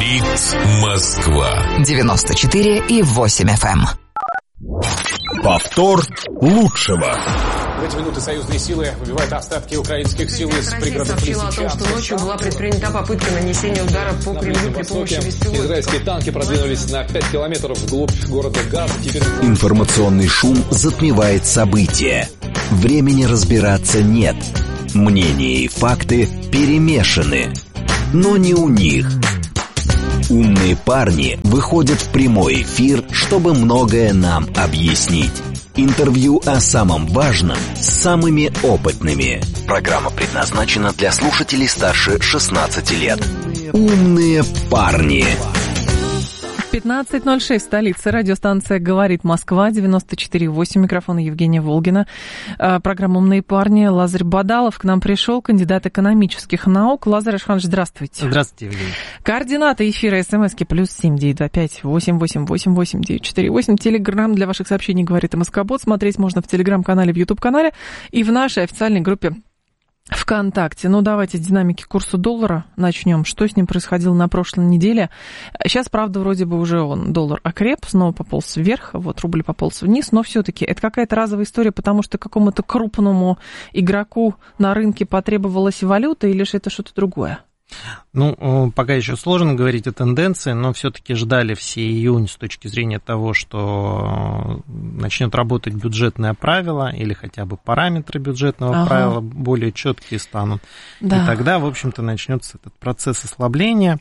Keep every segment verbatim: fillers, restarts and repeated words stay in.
Говорит Москва. девяносто четыре и восемь эф эм. Повтор лучшего. В эти минуты союзные силы выбивают остатки украинских сил из пригородных сообщила о том, что ночью была предпринята попытка нанесения удара по Кремлю при помощи беспилотников. Израильские танки продвинулись на пять километров вглубь города Газа. Теперь... Информационный шум затмевает события. Времени разбираться нет. Мнения и факты перемешаны. Но не у них. Умные парни выходят в прямой эфир, чтобы многое нам объяснить. Интервью о самом важном с самыми опытными. Программа предназначена для слушателей старше шестнадцати лет. Умные парни. пятнадцать ноль шесть, столица. Радиостанция «Говорит Москва», девяносто четыре и восемь. Микрофон Евгения Волгина. Программа «Умные парни». Лазарь Бадалов к нам пришел, кандидат экономических наук. Лазарь Ашханович, здравствуйте. Здравствуйте, Евгения. Координаты эфира СМСки плюс семь девять два пять восемь восемь восемь восемь девять четыре восемь. Телеграм для ваших сообщений «Говорит МСК-бот». Смотреть можно в Телеграм-канале, в Ютуб-канале и в нашей официальной группе ВКонтакте. Ну, давайте с динамики курса доллара начнем. Что с ним происходило на прошлой неделе? Сейчас, правда, вроде бы уже он, доллар окреп, снова пополз вверх, вот рубль пополз вниз, но все-таки это какая-то разовая история, потому что какому-то крупному игроку на рынке потребовалась валюта, или же это что-то другое? Ну, пока еще сложно говорить о тенденции, но все-таки ждали все июнь с точки зрения того, что начнет работать бюджетное правило или хотя бы параментры бюджетного ага. правила более четкие станут. Да. И тогда, в общем-то, начнется этот процесс ослабления.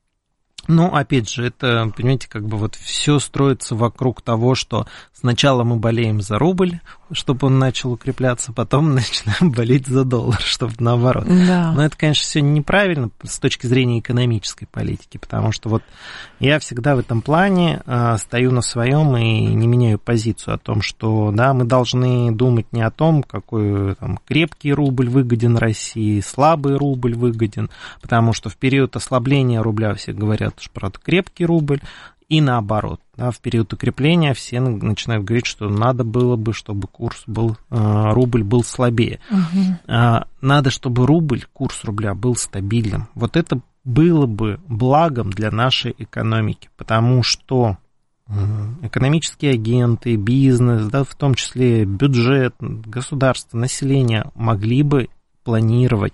Но, опять же, это, понимаете, как бы вот все строится вокруг того, что сначала мы болеем за рубль, чтобы он начал укрепляться, потом начинаем болеть за доллар, чтобы наоборот. Да. Но это, конечно, все неправильно с точки зрения экономической политики, потому что вот я всегда в этом плане э, стою на своем и не меняю позицию о том, что, да, мы должны думать не о том, какой там крепкий рубль выгоден России, слабый рубль выгоден, потому что в период ослабления рубля все говорят, что про крепкий рубль, и наоборот, да, в период укрепления все начинают говорить, что надо было бы, чтобы курс был, рубль был слабее. Угу. Надо, чтобы рубль, курс рубля был стабильным. Вот это было бы благом для нашей экономики, потому что экономические агенты, бизнес, да, в том числе бюджет, государство, население могли бы планировать.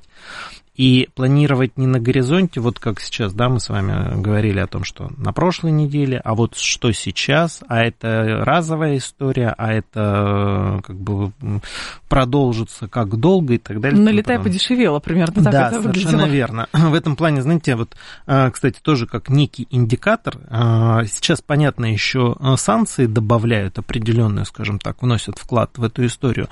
И планировать не на горизонте, вот как сейчас, да, мы с вами говорили о том, что на прошлой неделе, а вот что сейчас, а это разовая история, а это как бы продолжится как долго и так далее. Налетай подешевело, примерно так да, это выглядело. Да, совершенно верно. В этом плане, знаете, вот, кстати, тоже как некий индикатор, сейчас, понятно, еще санкции добавляют определенную, скажем так, вносят вклад в эту историю,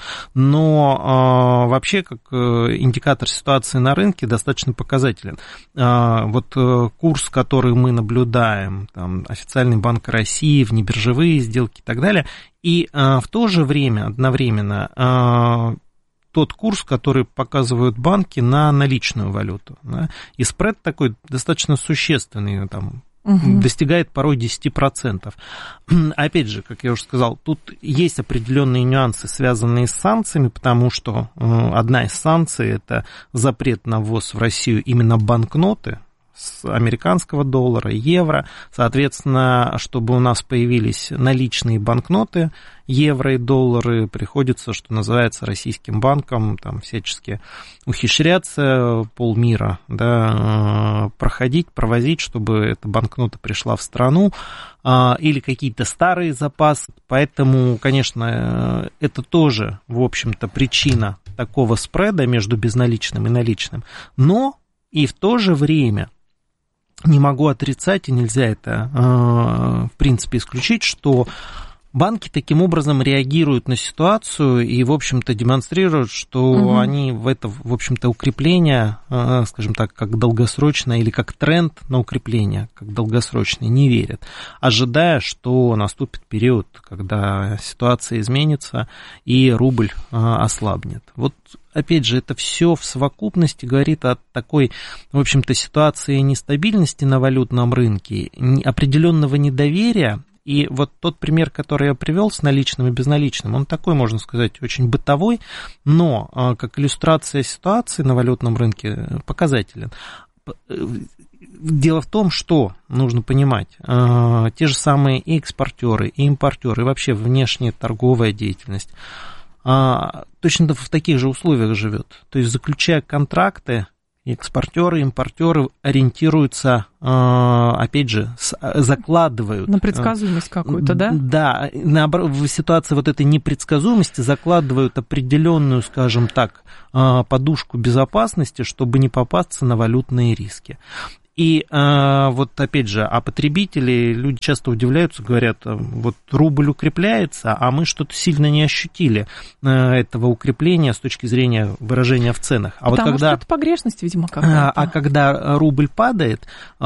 но вообще как индикатор ситуации на рынке достаточно показателен. Вот курс, который мы наблюдаем, там, официальный Банк России, внебиржевые сделки и так далее, и в то же время, одновременно, тот курс, который показывают банки на наличную валюту. Да? И спред такой достаточно существенный, там, угу. достигает порой десять процентов. Опять же, как я уже сказал, тут есть определенные нюансы, связанные с санкциями, потому что одна из санкций – это запрет на ввоз в Россию именно банкноты с американского доллара, евро. Соответственно, чтобы у нас появились наличные банкноты, евро и доллары, приходится, что называется, российским банкам там всячески ухищряться, полмира, да, проходить, провозить, чтобы эта банкнота пришла в страну, или какие-то старые запасы. Поэтому, конечно, это тоже, в общем-то, причина такого спреда между безналичным и наличным. Но и в то же время не могу отрицать, и нельзя это, в принципе, исключить, что банки таким образом реагируют на ситуацию и, в общем-то, демонстрируют, что угу. они в это, в общем-то, укрепление, скажем так, как долгосрочное или как тренд на укрепление, как долгосрочное, не верят, ожидая, что наступит период, когда ситуация изменится и рубль ослабнет. Вот, опять же, это все в совокупности говорит о такой, в общем-то, ситуации нестабильности на валютном рынке, определенного недоверия. И вот тот пример, который я привел с наличным и безналичным, он такой, можно сказать, очень бытовой, но как иллюстрация ситуации на валютном рынке показателен. дело в том, что нужно понимать, э, те же самые и экспортеры, и импортеры, и вообще внешняя торговая деятельность э, точно в таких же условиях живет. То есть, заключая контракты, экспортеры, импортеры ориентируются, э, опять же, с, закладывают... На предсказуемость какую-то, да? Да, наоборот, в ситуации вот этой непредсказуемости закладывают определенную, скажем так, э, подушку безопасности, чтобы не попасться на валютные риски. И э, вот опять же, а потребители, люди часто удивляются, говорят, вот рубль укрепляется, а мы что-то сильно не ощутили э, этого укрепления с точки зрения выражения в ценах. А Потому вот когда, что это погрешность, видимо, какая-то. А, а когда рубль падает,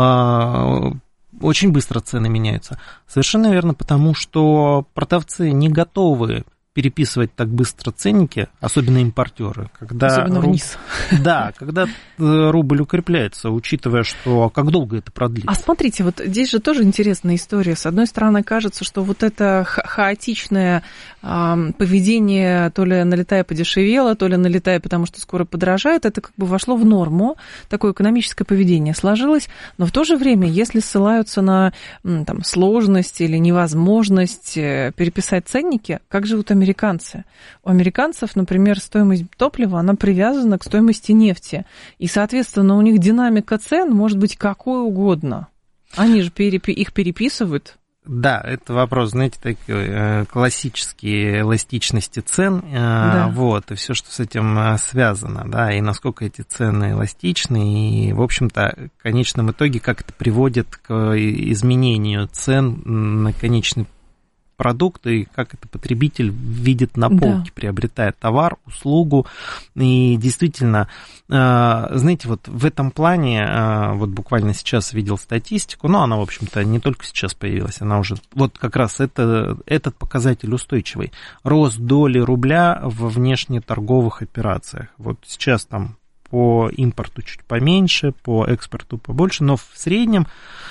э, очень быстро цены меняются. Совершенно верно, потому что продавцы не готовы переписывать так быстро ценники, особенно импортеры, когда особенно руб... вниз. Да, когда рубль укрепляется, учитывая, что как долго это продлится. А смотрите, вот здесь же тоже интересная история. С одной стороны, кажется, что вот это ха- хаотичное э, поведение, то ли налетая подешевело, то ли налетая, потому что скоро подорожает, это как бы вошло в норму, такое экономическое поведение сложилось, но в то же время, если ссылаются на там, сложность или невозможность переписать ценники, как живут американцы? Американцы. У американцев, например, стоимость топлива, она привязана к стоимости нефти. И, соответственно, у них динамика цен может быть какой угодно. Они же перепи- их переписывают. Да, это вопрос, знаете, такой классический эластичности цен, да. Вот, и все, что с этим связано, да, и насколько эти цены эластичны, и, в общем-то, в конечном итоге, как это приводит к изменению цен на конечный продукт, и как это потребитель видит на полке, да. Приобретая товар, услугу. И действительно, знаете, вот в этом плане, вот буквально сейчас видел статистику, но она, в общем-то, не только сейчас появилась, она уже, вот как раз это, этот показатель устойчивый. Рост доли рубля во внешнеторговых операциях. Вот сейчас там по импорту чуть поменьше, по экспорту побольше, но в среднем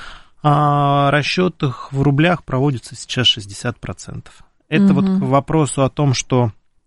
А расчетах в рублях проводится сейчас шестьдесят процентов. Это угу. вот к вопросу о том, что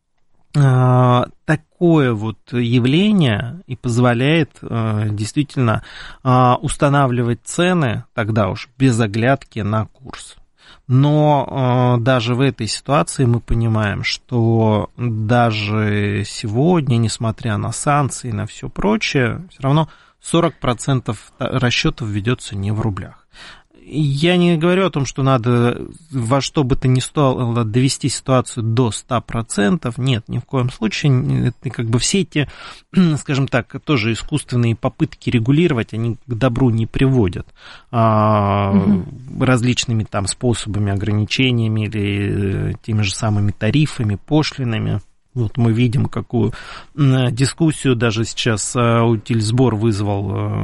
э, такое вот явление и позволяет э, действительно э, устанавливать цены тогда уж без оглядки на курс. Но э, даже в этой ситуации мы понимаем, что даже сегодня, несмотря на санкции и на все прочее, все равно сорок процентов расчетов ведется не в рублях. Я не говорю о том, что надо во что бы то ни стало довести ситуацию до ста процентов. Нет, ни в коем случае. Это как бы все эти, скажем так, тоже искусственные попытки регулировать, они к добру не приводят. А, угу. Различными там способами, ограничениями или теми же самыми тарифами, пошлинами. Вот мы видим, какую дискуссию даже сейчас Утильсбор вызвал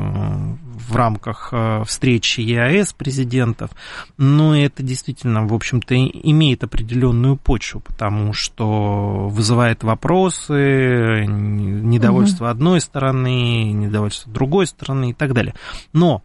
в рамках встречи ЕАЭС президентов. Но это действительно, в общем-то, имеет определенную почву, потому что вызывает вопросы, недовольство угу. одной стороны, недовольство другой стороны и так далее. Но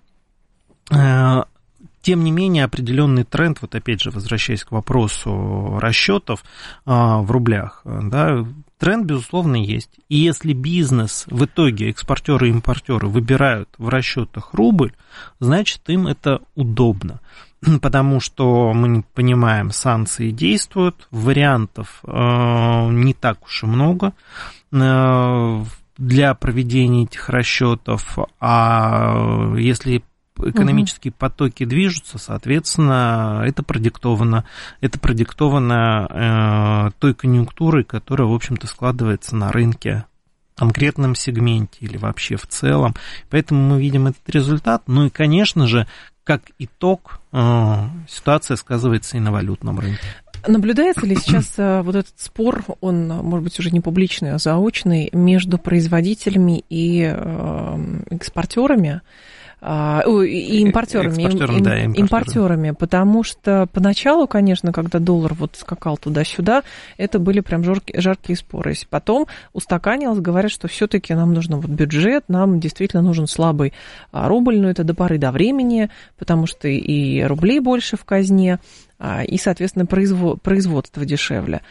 тем не менее, определенный тренд, вот опять же, возвращаясь к вопросу расчетов а, в рублях, да, тренд, безусловно, есть. И если бизнес, в итоге экспортеры и импортеры выбирают в расчетах рубль, значит, им это удобно. Потому что мы понимаем, санкции действуют, вариантов а, не так уж и много а, для проведения этих расчетов. А если экономические угу. потоки движутся, соответственно, это продиктовано, это продиктовано э, той конъюнктурой, которая, в общем-то, складывается на рынке, в конкретном сегменте или вообще в целом. Поэтому мы видим этот результат. Ну и, конечно же, как итог, э, ситуация сказывается и на валютном рынке. Наблюдается ли сейчас вот этот спор, он, может быть, уже не публичный, а заочный, между производителями и э, экспортерами? И импортерами, им, да, импортерами. импортерами, потому что поначалу, конечно, когда доллар вот скакал туда-сюда, это были прям жаркие, жаркие споры. Потом устаканилось, говорят, что все-таки нам нужен вот бюджет, нам действительно нужен слабый рубль, но это до поры до времени, потому что и рублей больше в казне, и, соответственно, производство дешевле.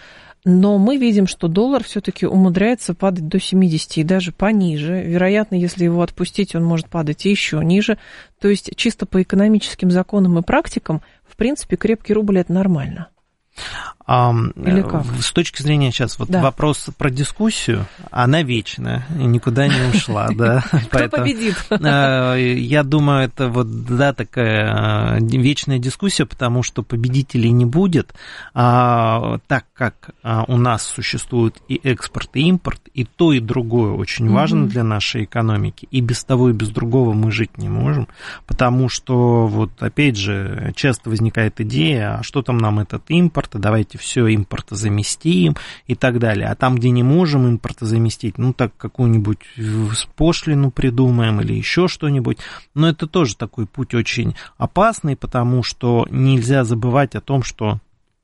Но мы видим, что доллар все-таки умудряется падать до семидесяти и даже пониже. Вероятно, если его отпустить, он может падать и еще ниже. То есть чисто по экономическим законам и практикам, в принципе, крепкий рубль – это нормально. А, Или как? С точки зрения сейчас, вот да. вопрос про дискуссию, она вечная, никуда не ушла, да. Кто победит? Я думаю, это вот, да, такая вечная дискуссия, потому что победителей не будет, так как у нас существует и экспорт, и импорт, и то, и другое очень важно для нашей экономики, и без того, и без другого мы жить не можем, потому что, вот, опять же, часто возникает идея, а что там нам этот импорт, давайте все импортозаместим и так далее. А там, где не можем импортозаместить, ну, так какую-нибудь пошлину придумаем или еще что-нибудь. Но это тоже такой путь очень опасный, потому что нельзя забывать о том, что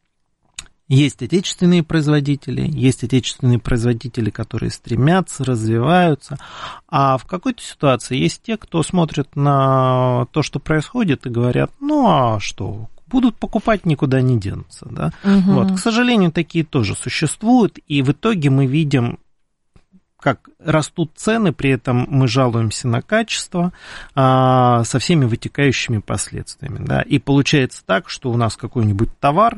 есть отечественные производители, есть отечественные производители, которые стремятся, развиваются, а в какой-то ситуации есть те, кто смотрит на то, что происходит, и говорят, ну, а что, будут покупать, никуда не денутся. Да? Угу. Вот. К сожалению, такие тоже существуют, и в итоге мы видим, как растут цены, при этом мы жалуемся на качество а, со всеми вытекающими последствиями. Да? И получается так, что у нас какой-нибудь товар,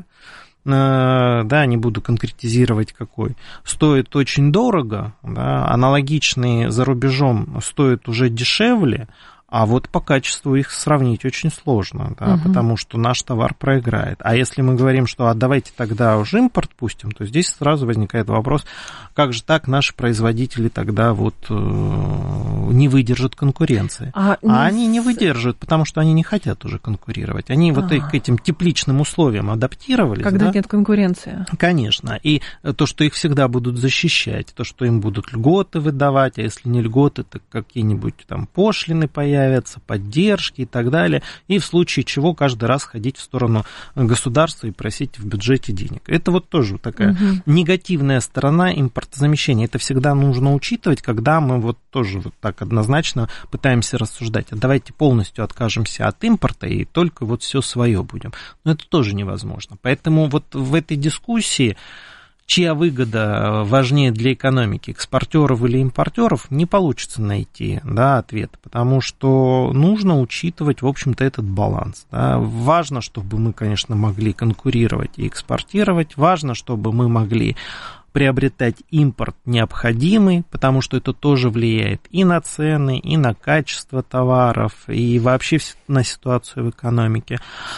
а, да, не буду конкретизировать какой, стоит очень дорого, да? Аналогичные за рубежом стоят уже дешевле, а вот по качеству их сравнить очень сложно, да, угу. потому что наш товар проиграет. А если мы говорим, что а давайте тогда уже импорт пустим, то здесь сразу возникает вопрос, как же так наши производители тогда вот э, не выдержат конкуренции. А, а не... они не выдерживают, потому что они не хотят уже конкурировать. Они а. вот к этим тепличным условиям адаптировались. Когда да? нет конкуренции. Конечно. И то, что их всегда будут защищать, то, что им будут льготы выдавать, а если не льготы, то какие-нибудь там пошлины появятся, поддержки и так далее, и в случае чего каждый раз ходить в сторону государства и просить в бюджете денег. Это вот тоже такая угу. негативная сторона импортозамещения. Это всегда нужно учитывать, когда мы вот тоже вот так однозначно пытаемся рассуждать. А давайте полностью откажемся от импорта и только вот все свое будем. Но это тоже невозможно. Поэтому вот в этой дискуссии чья выгода важнее для экономики, экспортеров или импортеров, не получится найти, да, ответ, потому что нужно учитывать, в общем-то, этот баланс. Да. Важно, чтобы мы, конечно, могли конкурировать и экспортировать, важно, чтобы мы могли приобретать импорт необходимый, потому что это тоже влияет и на цены, и на качество товаров, и вообще на ситуацию в экономике.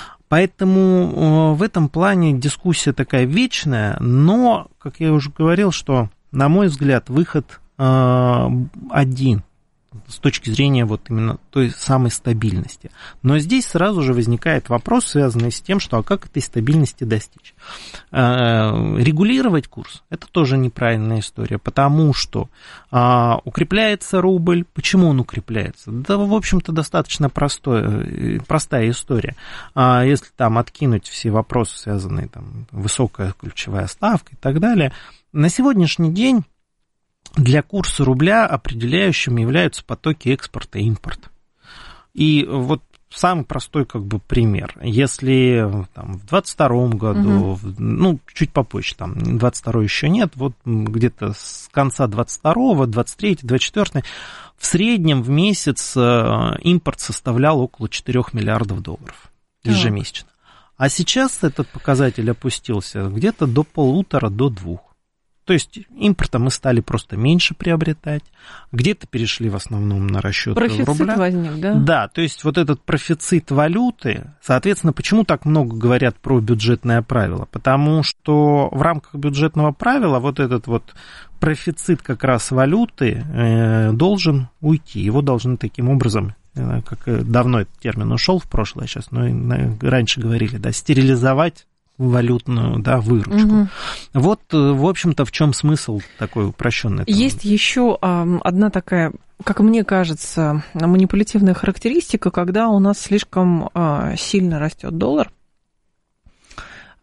Поэтому в этом плане дискуссия такая вечная, но, как я уже говорил, что, на мой взгляд, выход один с точки зрения вот именно той самой стабильности. Но здесь сразу же возникает вопрос, связанный с тем, что а как этой стабильности достичь? Регулировать курс – это тоже неправильная история, потому что укрепляется рубль. Почему он укрепляется? Да, в общем-то, достаточно простой, простая история. Если там откинуть все вопросы, связанные там высокая ключевая ставка и так далее, на сегодняшний день для курса рубля определяющим являются потоки экспорта и импорта. И вот самый простой как бы пример. Если там, в двадцать втором году, угу. ну, чуть попозже, там, двадцать второй еще нет, вот где-то с конца двадцать второго, двадцать третьего, двадцать четвёртого в среднем в месяц импорт составлял около четырёх миллиардов долларов ежемесячно. А сейчас этот показатель опустился где-то до полутора, до двух. То есть импорта мы стали просто меньше приобретать, где-то перешли в основном на расчет рубля. Профицит возник, да? Да, то есть вот этот профицит валюты, соответственно, почему так много говорят про бюджетное правило? Потому что в рамках бюджетного правила вот этот вот профицит как раз валюты э, должен уйти, его должны таким образом, э, как давно этот термин ушел в прошлое сейчас, но раньше говорили, да, стерилизовать валютную, да, выручку. Угу. Вот, в общем-то, в чем смысл такой упрощенный? Есть еще одна такая, как мне кажется, манипулятивная характеристика, когда у нас слишком сильно растет доллар.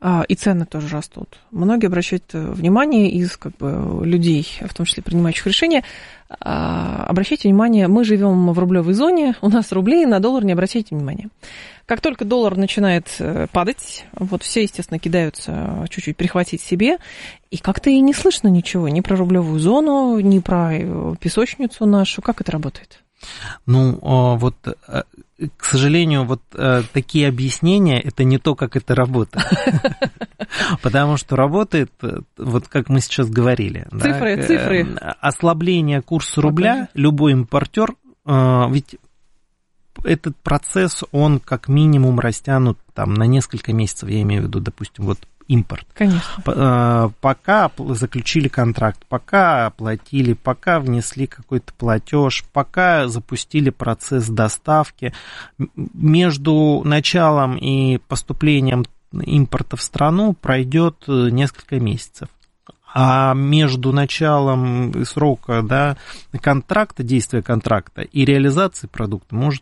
и цены тоже растут. Многие обращают внимание из как бы, людей, в том числе принимающих решения, обращайте внимание, мы живем в рублевой зоне, у нас рубли, на доллар не обращайте внимания. Как только доллар начинает падать, вот все, естественно, кидаются чуть-чуть прихватить себе, и как-то и не слышно ничего, ни про рублевую зону, ни про песочницу нашу. Как это работает? Ну, вот, к сожалению, вот такие объяснения, это не то, как это работает. Потому что работает, вот как мы сейчас говорили. Цифры, да, цифры. Ослабление курса рубля, любой импортер, ведь этот процесс, он как минимум растянут там, на несколько месяцев, я имею в виду, допустим, вот импорт. Конечно. Пока заключили контракт, пока оплатили, пока внесли какой-то платеж, пока запустили процесс доставки, между началом и поступлением импорта в страну пройдет несколько месяцев. А между началом срока, да, контракта, действия контракта и реализации продукта может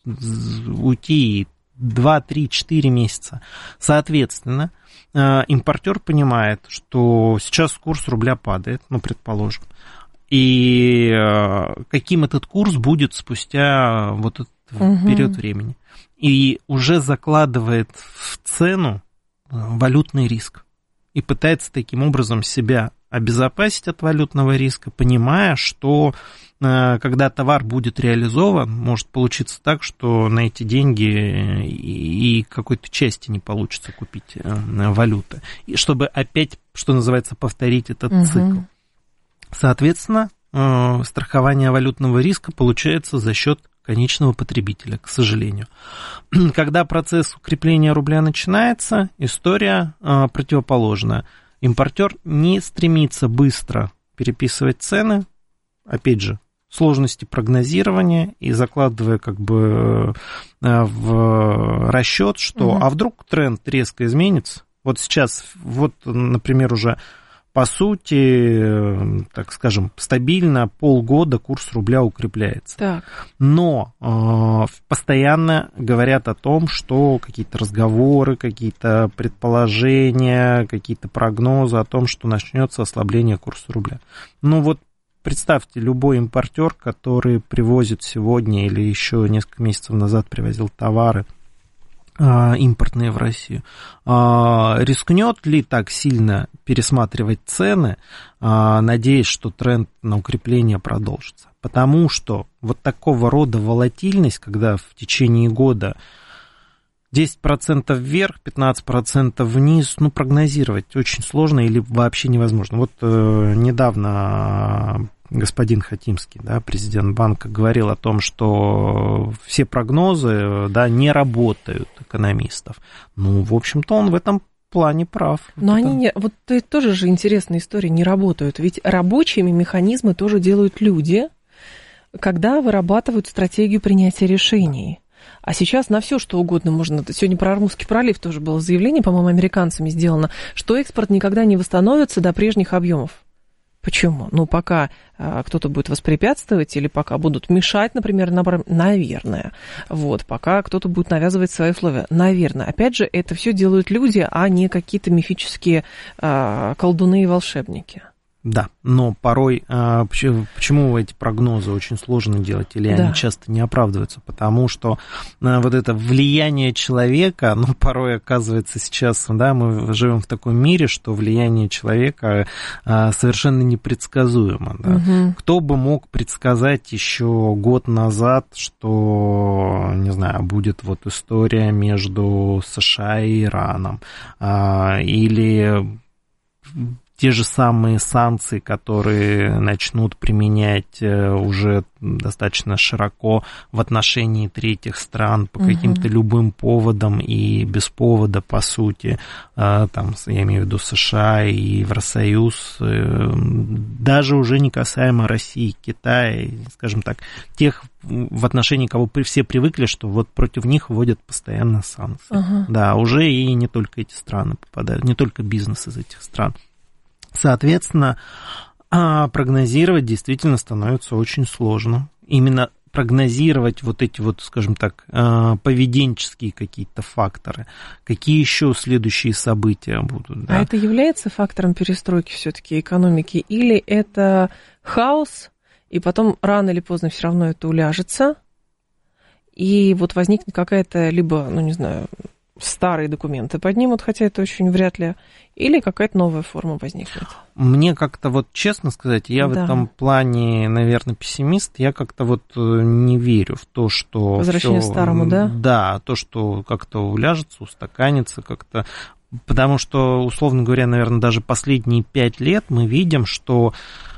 уйти два, три, четыре месяца. Соответственно, импортер понимает, что сейчас курс рубля падает, ну, предположим, и каким этот курс будет спустя вот этот угу. период времени. И уже закладывает в цену валютный риск. И пытается таким образом себя обезопасить от валютного риска, понимая, что когда товар будет реализован, может получиться так, что на эти деньги и какой-то части не получится купить валюты. И чтобы опять, что называется, повторить этот угу. цикл. Соответственно, страхование валютного риска получается за счет конечного потребителя, к сожалению. Когда процесс укрепления рубля начинается, история противоположная. Импортер не стремится быстро переписывать цены, опять же, сложности прогнозирования и закладывая как бы в расчет, что угу. а вдруг тренд резко изменится. Вот сейчас, вот, например, уже по сути, так скажем, стабильно полгода курс рубля укрепляется. Так. Но э, постоянно говорят о том, что какие-то разговоры, какие-то предположения, какие-то прогнозы о том, что начнется ослабление курса рубля. Ну вот представьте, любой импортер, который привозит сегодня или еще несколько месяцев назад привозил товары импортные в Россию, рискнет ли так сильно пересматривать цены, надеясь, что тренд на укрепление продолжится? Потому что вот такого рода волатильность, когда в течение года десять процентов вверх, пятнадцать процентов вниз, ну, прогнозировать очень сложно или вообще невозможно. Вот э, недавно господин Хатимский, да, президент банка, говорил о том, что все прогнозы, да, не работают экономистов. Ну, в общем-то, он в этом плане прав. Но вот они не... Вот это тоже же интересная история, не работают. Ведь рабочими механизмы тоже делают люди, когда вырабатывают стратегию принятия решений. А сейчас на все, что угодно можно. Сегодня про Ормузский пролив тоже было заявление, по-моему, американцами сделано, что экспорт никогда не восстановится до прежних объемов. Почему? Ну, пока а, кто-то будет воспрепятствовать или пока будут мешать, например, набор... наверное. Вот, пока кто-то будет навязывать свои условия. Наверное. Опять же, это все делают люди, а не какие-то мифические а, колдуны и волшебники. Да, но порой, почему, почему эти прогнозы очень сложно делать, или да. они часто не оправдываются, потому что вот это влияние человека, ну, порой оказывается сейчас, да, мы живем в таком мире, что влияние человека совершенно непредсказуемо. Да. Угу. Кто бы мог предсказать еще год назад, что, не знаю, будет вот история между США и Ираном, или те же самые санкции, которые начнут применять уже достаточно широко в отношении третьих стран по каким-то любым поводам и без повода, по сути, там, я имею в виду США и Евросоюз, даже уже не касаемо России, Китая, скажем так, тех, в отношении кого все привыкли, что вот против них вводят постоянно санкции. Uh-huh. Да, уже и не только эти страны попадают, не только бизнес из этих стран. Соответственно, прогнозировать действительно становится очень сложно. Именно прогнозировать вот эти вот, скажем так, поведенческие какие-то факторы, какие еще следующие события будут. Да? А это является фактором перестройки все-таки экономики, или это хаос, и потом рано или поздно все равно это уляжется, и вот возникнет какая-то либо, ну не знаю, старые документы поднимут, хотя это очень вряд ли, или какая-то новая форма возникнет? Мне как-то вот, честно сказать, я да. в этом плане, наверное, пессимист, я как-то вот не верю в то, что... Возвращение к старому, да? Да, то, что как-то уляжется, устаканится как-то, потому что, условно говоря, наверное, даже последние пять лет мы видим, что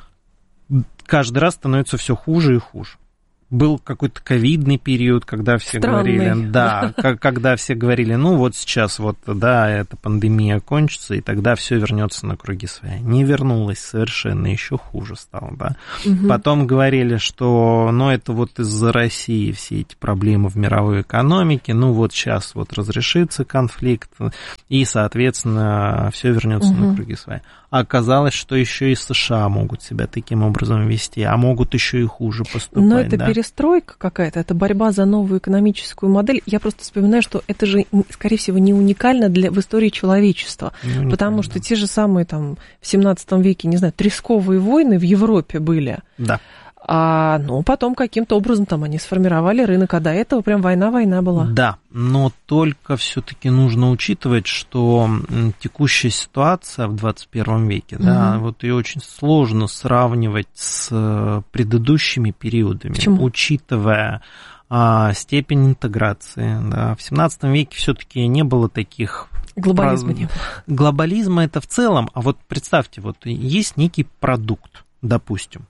каждый раз становится все хуже и хуже. Был какой-то ковидный период, когда все Странный. говорили, да, когда все говорили, ну вот сейчас вот, да, эта пандемия кончится, и тогда все вернется на круги своя. Не вернулось совершенно, еще хуже стало, да. Угу. Потом говорили, что, ну это вот из-за России все эти проблемы в мировой экономике, ну вот сейчас вот разрешится конфликт, и, соответственно, все вернется угу. на круги своя. А оказалось, что еще и США могут себя таким образом вести, а могут еще и хуже поступать. Но это да? перестройка какая-то, это борьба за новую экономическую модель. Я просто вспоминаю, что это же, скорее всего, не уникально для, в истории человечества, не потому что те же самые там в семнадцатом веке, не знаю, тресковые войны в Европе были. Да. А, ну, потом каким-то образом там они сформировали рынок, а до этого прям война-война была. Да, но только все-таки нужно учитывать, что текущая ситуация в двадцать первом веке, угу. да, вот ее очень сложно сравнивать с предыдущими периодами, Почему? Учитывая а, степень интеграции. Да. В семнадцатом веке все-таки не было таких... Глобализма не было. Глобализма это в целом, а вот представьте, вот есть некий продукт, допустим,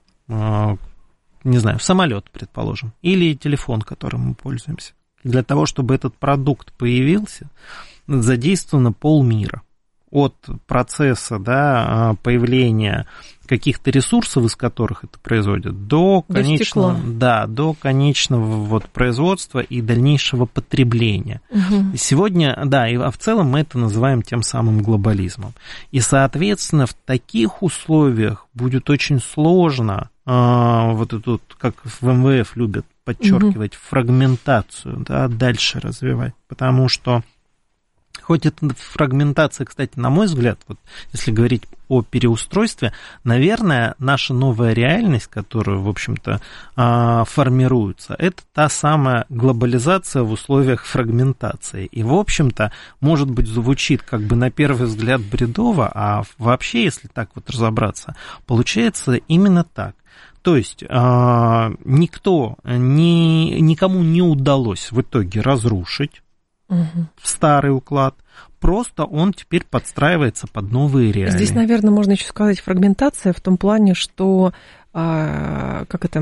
не знаю, самолет, предположим, или телефон, которым мы пользуемся. Для того, чтобы этот продукт появился, задействовано полмира. От процесса, да, появления каких-то ресурсов, из которых это производят, до, до конечного, стекла. Да, до конечного вот производства и дальнейшего потребления. Угу. Сегодня, да, и а в целом мы это называем тем самым глобализмом. И, соответственно, в таких условиях будет очень сложно, а, вот эту, как в эм вэ эф любят подчеркивать, угу. фрагментацию, да, дальше развивать, потому что хоть это фрагментация, кстати, на мой взгляд, вот если говорить о переустройстве, наверное, наша новая реальность, которая, в общем-то, формируется, это та самая глобализация в условиях фрагментации. И, в общем-то, может быть, звучит как бы на первый взгляд бредово, а вообще, если так вот разобраться, получается именно так. То есть никто, ни, никому не удалось в итоге разрушить угу. старый уклад, просто он теперь подстраивается под новые реалии. Здесь, наверное, можно еще сказать фрагментация в том плане, что, а, как это,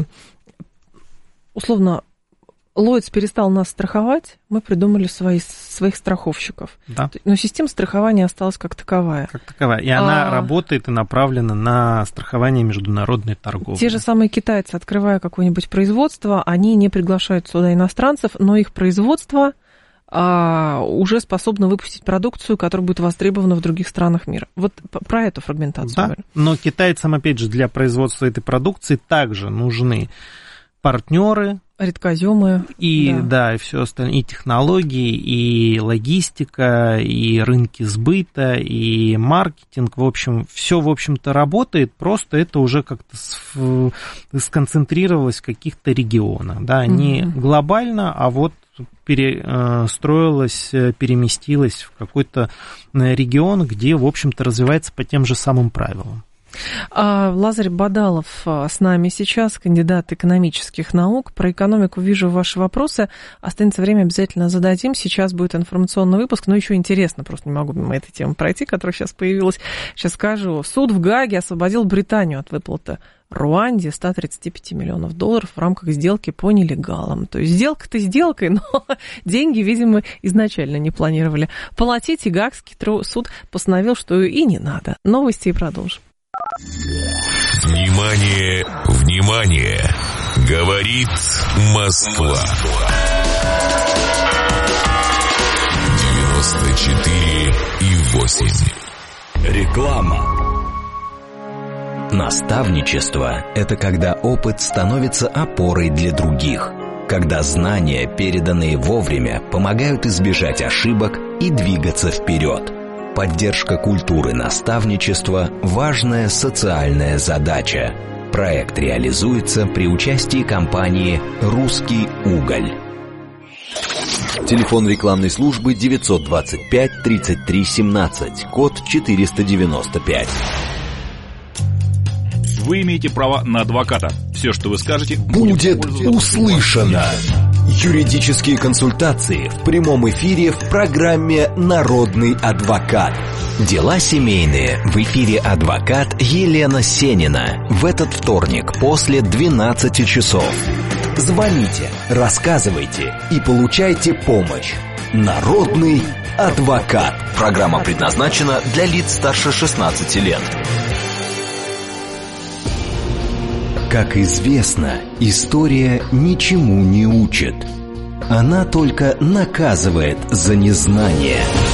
условно, Lloyds перестал нас страховать, мы придумали свои, своих страховщиков. Да. Но система страхования осталась как таковая. Как таковая. И она а... работает и направлена на страхование международной торговли. Те же самые китайцы, открывая какое-нибудь производство, они не приглашают сюда иностранцев, но их производство а, уже способно выпустить продукцию, которая будет востребована в других странах мира. Вот про эту фрагментацию. Да, говорю. Но китайцам, опять же, для производства этой продукции также нужны партнеры, редкоземы. И, да. да, и все остальное, и технологии, и логистика, и рынки сбыта, и маркетинг. В общем, все, в общем-то, работает, просто это уже как-то сконцентрировалось в каких-то регионах. Да, не mm-hmm. глобально, а вот перестроилось, переместилось в какой-то регион, где, в общем-то, развивается по тем же самым правилам. Лазарь Бадалов с нами сейчас, кандидат экономических наук. Про экономику вижу ваши вопросы. Останется время, обязательно зададим. Сейчас будет информационный выпуск, но еще интересно, просто не могу мимо этой темы пройти, которая сейчас появилась. Сейчас скажу. Суд в Гааге освободил Британию от выплаты Руанде сто тридцать пять миллионов долларов в рамках сделки по нелегалам. То есть сделка-то сделкой, но деньги, видимо, изначально не планировали платить, и Гаагский суд постановил, что и не надо. Новости и продолжим. Внимание, внимание! Говорит Москва. девяносто четыре и восемь. Реклама. Наставничество – это когда опыт становится опорой для других, когда знания, переданные вовремя, помогают избежать ошибок и двигаться вперед. Поддержка культуры наставничества – важная социальная задача. Проект реализуется при участии компании «Русский уголь». Телефон рекламной службы девятьсот двадцать пять тридцать три семнадцать, код четыреста девяносто пять. Вы имеете право на адвоката. Все, что вы скажете, будет услышано. Юридические консультации в прямом эфире в программе «Народный адвокат». Дела семейные в эфире адвокат Елена Сенина в этот вторник после двенадцати часов. Звоните, рассказывайте и получайте помощь. Народный адвокат. Программа предназначена для лиц старше шестнадцати лет. Как известно, история ничему не учит. Она только наказывает за незнание.